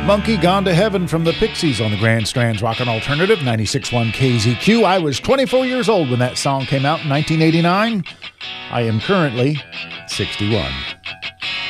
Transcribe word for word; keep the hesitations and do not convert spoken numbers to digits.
Monkey Gone to Heaven from the Pixies on the Grand Strands Rockin' Alternative, ninety-six point one K Z Q. I was twenty-four years old when that song came out in nineteen eighty-nine. I am currently sixty-one.